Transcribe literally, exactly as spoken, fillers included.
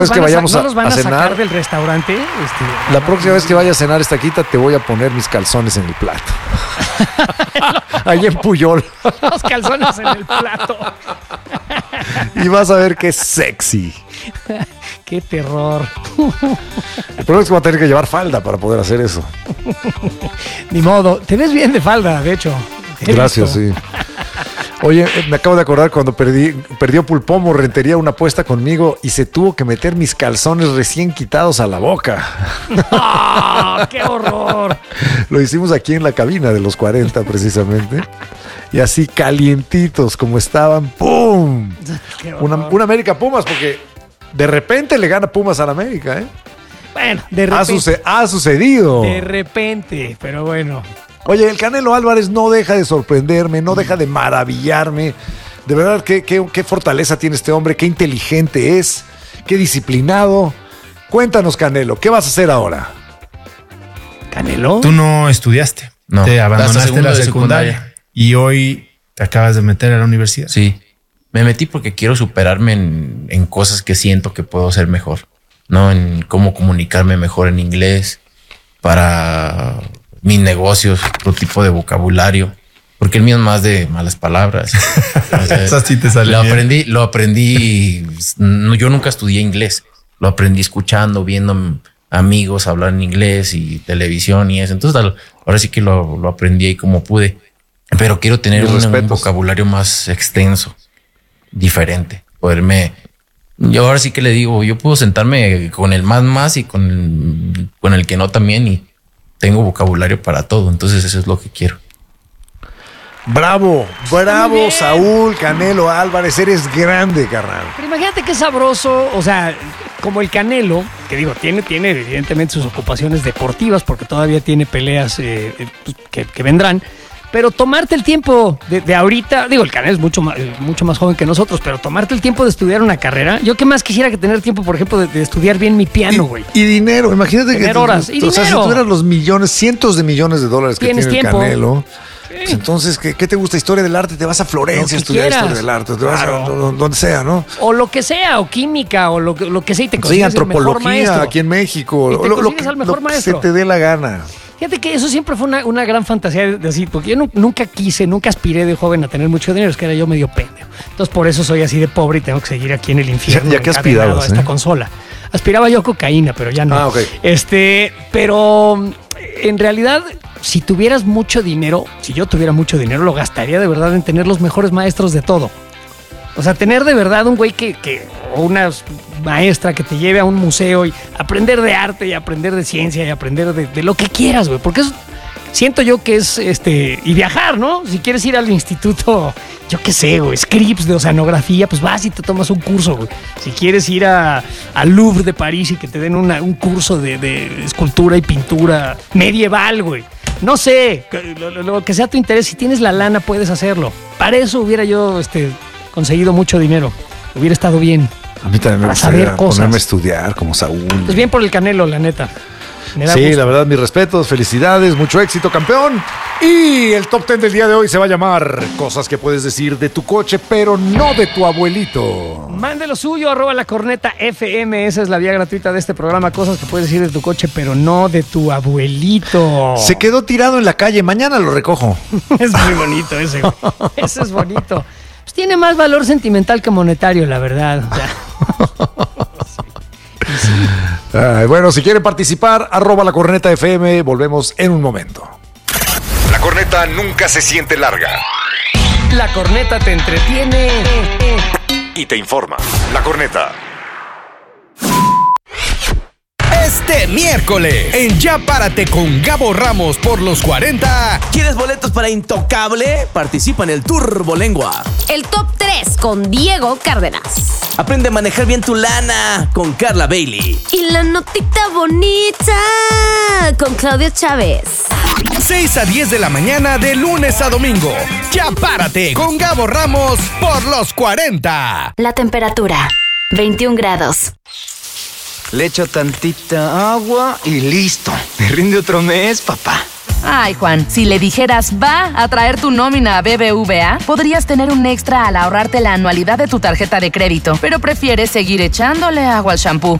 Es que vayamos a, ¿no los van a, a cenar sacar del restaurante? Este, la próxima vez que vaya a cenar esta quita te voy a poner mis calzones en el plato. Ahí en Puyol. Los calzones en el plato. Y vas a ver qué sexy. Qué terror. El problema es que va a tener que llevar falda para poder hacer eso. Ni modo. Te ves bien de falda, de hecho. Gracias, sí. Oye, me acabo de acordar cuando perdí, perdió Pulpomo Rentería una apuesta conmigo y se tuvo que meter mis calzones recién quitados a la boca. ¡Oh, qué horror! Lo hicimos aquí en la cabina de los cuarenta, precisamente. Y así calientitos como estaban, ¡pum! Una, una América Pumas, porque de repente le gana Pumas a la América, ¿eh? Bueno, de repente. Ha, suce- ha sucedido. De repente, pero bueno. Oye, el Canelo Álvarez no deja de sorprenderme, no deja de maravillarme. De verdad, qué, qué, qué fortaleza tiene este hombre, qué inteligente es, qué disciplinado. Cuéntanos, Canelo, ¿qué vas a hacer ahora? ¿Canelo? Tú no estudiaste, No, te hasta abandonaste segundo la de secundaria, secundaria. y hoy te acabas de meter a la universidad. Sí, me metí porque quiero superarme en, en cosas que siento que puedo hacer mejor, ¿no? En cómo comunicarme mejor en inglés para mis negocios, otro tipo de vocabulario, porque el mío es más de malas palabras. O sea, Esas sí te salen lo bien. aprendí, lo aprendí. No, yo nunca estudié inglés, lo aprendí escuchando, viendo amigos hablar en inglés y televisión y eso. Entonces, ahora sí que lo, lo aprendí ahí como pude, pero quiero tener un, un vocabulario más extenso, diferente, poderme. Yo ahora sí que le digo, yo puedo sentarme con el más más y con el, con el que no también, y tengo vocabulario para todo. Entonces eso es lo que quiero. Bravo, bravo, Saúl Canelo Álvarez, eres grande, carnal. Pero imagínate qué sabroso, o sea, como el Canelo, que digo, tiene, tiene evidentemente sus ocupaciones deportivas, porque todavía tiene peleas eh, que, que vendrán, pero tomarte el tiempo de, de ahorita, digo, el Canelo es mucho más, mucho más joven que nosotros, pero tomarte el tiempo de estudiar una carrera, yo qué más quisiera que tener tiempo, por ejemplo, de, de estudiar bien mi piano, güey. Y, y dinero, imagínate Tener que horas, y o sea, si dinero. tuvieras los millones, cientos de millones de dólares que Tienes tiene el tiempo. Canelo, Sí. pues entonces, ¿qué, ¿qué te gusta? Historia del arte, te vas a Florencia Lo que a estudiar quieras. historia del arte, te vas Claro. a do- donde sea, ¿no? O lo que sea, o química, o lo que, lo que sea, y te Sí, consigues el mejor antropología maestro. aquí en México, Y te lo, lo consigues que, al mejor lo que maestro. se te dé la gana. Fíjate que eso siempre fue una, una gran fantasía de, de así, porque yo nu- nunca quise, nunca aspiré de joven a tener mucho dinero, es que era yo medio pendejo. Entonces por eso soy así de pobre y tengo que seguir aquí en el infierno. ¿Ya- ya qué encadenado aspirabas, a esta eh? consola. Aspiraba yo a cocaína, pero ya no. Ah, ok. Este, pero en realidad, si tuvieras mucho dinero, si yo tuviera mucho dinero, lo gastaría de verdad en tener los mejores maestros de todo. O sea, tener de verdad un güey que, que o una maestra que te lleve a un museo y aprender de arte y aprender de ciencia y aprender de, de lo que quieras, güey. Porque eso siento yo que es, este, y viajar, ¿no? Si quieres ir al instituto, yo qué sé, güey, Scripps de oceanografía, pues vas y te tomas un curso, güey. Si quieres ir a, al Louvre de París y que te den una, un curso de, de escultura y pintura medieval, güey. No sé, lo, lo- lo que sea tu interés, si tienes la lana puedes hacerlo. Para eso hubiera yo, este, conseguido mucho dinero. Hubiera estado bien. A mí también me Para saber gustaría cosas. ponerme a estudiar como Saúl. Pues bien por el Canelo, la neta. Me da Sí, gusto. la verdad, mis respetos, felicidades, mucho éxito, campeón. Y el top ten del día de hoy se va a llamar Cosas que puedes decir de tu coche, pero no de tu abuelito. Mande lo suyo, arroba la corneta F M. Esa es la vía gratuita de este programa. Cosas que puedes decir de tu coche, pero no de tu abuelito. Se quedó tirado en la calle, mañana lo recojo. Es muy bonito ese, güey. Ese es bonito. Pues tiene más valor sentimental que monetario, la verdad. O sea, Ay, bueno, si quieren participar, arroba la corneta F M, volvemos en un momento. La corneta nunca se siente larga la corneta te entretiene. y te informa. La corneta. Este miércoles, en Ya Párate con Gabo Ramos por los cuarenta. ¿Quieres boletos para Intocable? Participa en el Turbolengua. El top tres con Diego Cárdenas. Aprende a manejar bien tu lana con Carla Bailey. Y la notita bonita con Claudio Chávez. seis a diez de la mañana de lunes a domingo. Ya Párate con Gabo Ramos por los cuarenta. La temperatura, veintiún grados. Le echo tantita agua y listo. Me rinde otro mes, papá. Ay, Juan, si le dijeras va a traer tu nómina a B B V A, podrías tener un extra al ahorrarte la anualidad de tu tarjeta de crédito, pero prefieres seguir echándole agua al shampoo.